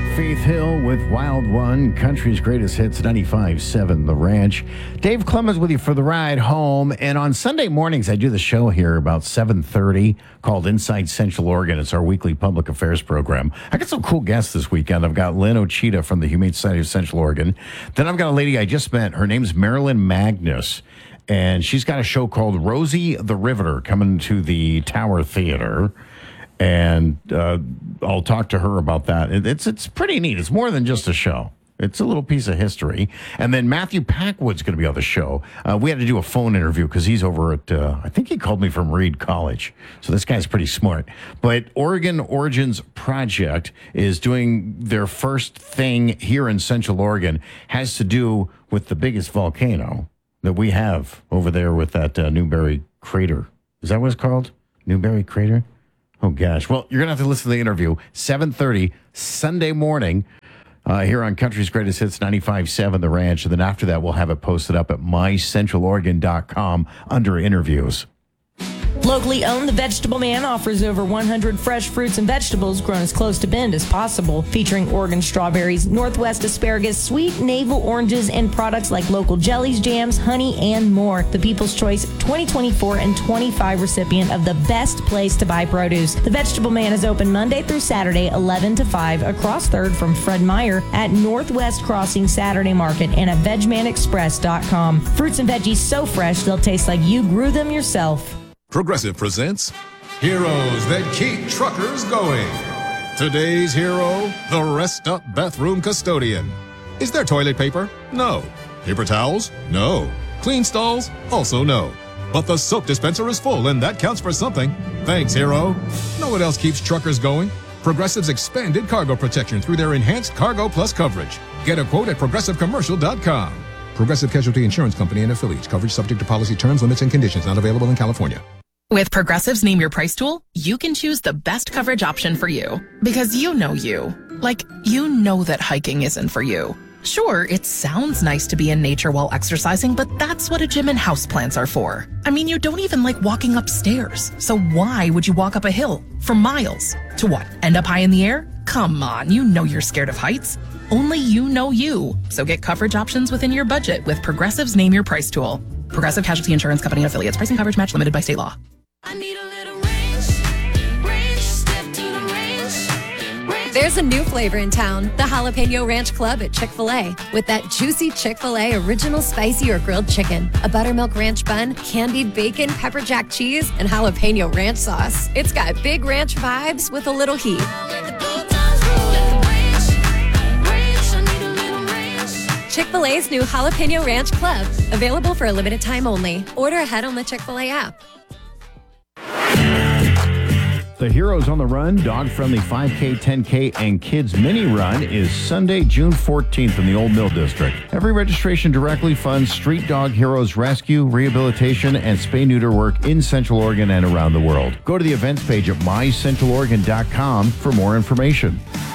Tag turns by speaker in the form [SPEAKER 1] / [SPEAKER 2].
[SPEAKER 1] Faith Hill with Wild One, country's greatest hits, 95.7 The Ranch. Dave Clemens with you for the ride home. And on Sunday mornings, I do the show here about 7:30 called Inside Central Oregon. It's our weekly public affairs program. I got some cool guests this weekend. I've got Lynn Ochita from the Humane Society of Central Oregon. Then I've got a lady I just met. Her name's Marilyn Magnus. And she's got a show called Rosie the Riveter coming to the Tower Theater. And I'll talk to her about that. It's pretty neat. It's more than just a show. It's a little piece of history. And then Matthew Packwood's going to be on the show. We had to do a phone interview because he's over at, I think he called me from Reed College. So this guy's pretty smart. But Oregon Origins Project is doing their first thing here in Central Oregon. Has to do with the biggest volcano that we have over there with that Newberry Crater. Is that what it's called? Newberry Crater? Oh, gosh. Well, you're going to have to listen to the interview, 7:30 Sunday morning here on Country's Greatest Hits, 95.7 The Ranch. And then after that, we'll have it posted up at mycentraloregon.com under interviews.
[SPEAKER 2] Locally owned, The Vegetable Man offers over 100 fresh fruits and vegetables grown as close to Bend as possible, featuring Oregon strawberries, Northwest asparagus, sweet navel oranges, and products like local jellies, jams, honey, and more. The People's Choice 2024 and 25 recipient of the best place to buy produce. The Vegetable Man is open Monday through Saturday, 11 to 5, across 3rd from Fred Meyer at Northwest Crossing Saturday Market and at VegManExpress.com. Fruits and veggies so fresh they'll taste like you grew them yourself.
[SPEAKER 3] Progressive presents Heroes That Keep Truckers Going. Today's hero, the Rest Up Bathroom Custodian. Is there toilet paper? No. Paper towels? No. Clean stalls? Also no. But the soap dispenser is full, and that counts for something. Thanks, hero. Know what else keeps truckers going? Progressive's expanded cargo protection through their enhanced Cargo Plus coverage. Get a quote at progressivecommercial.com. Progressive Casualty Insurance Company and affiliates. Coverage subject to policy terms, limits, and conditions. Not available in California.
[SPEAKER 4] With Progressive's Name Your Price tool, you can choose the best coverage option for you. Because you know you. Like, you know that hiking isn't for you. Sure, it sounds nice to be in nature while exercising, but that's what a gym and houseplants are for. I mean, you don't even like walking upstairs. So why would you walk up a hill for miles? To what, end up high in the air? Come on, you know you're scared of heights. Only you know you. So get coverage options within your budget with Progressive's Name Your Price tool. Progressive Casualty Insurance Company and affiliates. Pricing coverage match limited by state law.
[SPEAKER 5] I need a little ranch, step to the ranch. There's a new flavor in town, the Jalapeno Ranch Club at Chick-fil-A. With that juicy Chick-fil-A original spicy or grilled chicken, a buttermilk ranch bun, candied bacon, pepper jack cheese, and jalapeno ranch sauce. It's got big ranch vibes with a little heat. Chick-fil-A's new Jalapeno Ranch Club, available for a limited time only. Order ahead on the Chick-fil-A app.
[SPEAKER 1] The Heroes on the Run, dog-friendly 5K, 10K, and Kids Mini Run is Sunday, June 14th in the Old Mill District. Every registration directly funds Street Dog Heroes rescue, rehabilitation, and spay-neuter work in Central Oregon and around the world. Go to the events page at mycentraloregon.com for more information.